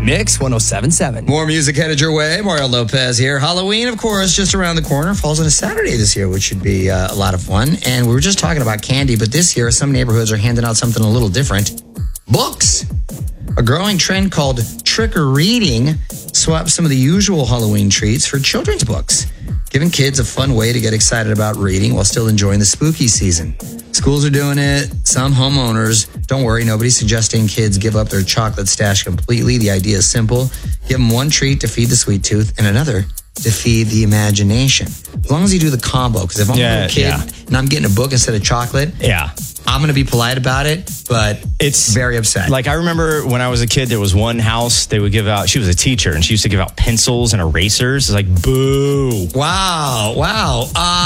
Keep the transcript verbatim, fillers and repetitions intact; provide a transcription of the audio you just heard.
Mix one oh seven point seven. More music headed your way. Mario Lopez here. Halloween, of course, just around the corner. Falls on a Saturday this year, which should be uh, a lot of fun. And we were just talking about candy, but this year some neighborhoods are handing out something a little different. Books. A growing trend called trick-or-reading swaps some of the usual Halloween treats for children's books, giving kids a fun way to get excited about reading while still enjoying the spooky season. Schools are doing it. Some homeowners, don't worry, nobody's suggesting kids give up their chocolate stash completely. The idea is simple. Give them one treat to feed the sweet tooth and another to feed the imagination. As long as you do the combo, because if I'm Yeah, a little kid yeah. and I'm getting a book instead of chocolate, Yeah. I'm going to be polite about it, but It's very upset. Like, I remember when I was a kid, there was one house, they would give out, she was a teacher, and she used to give out pencils and erasers. It's like, boo. Wow, wow. Uh,